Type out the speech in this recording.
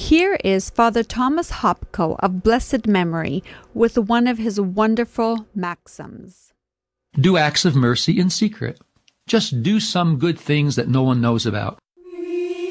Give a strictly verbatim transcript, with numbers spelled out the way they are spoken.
Here is Father Thomas Hopko of blessed memory with one of his wonderful maxims. Do acts of mercy in secret. Just do some good things that no one knows about.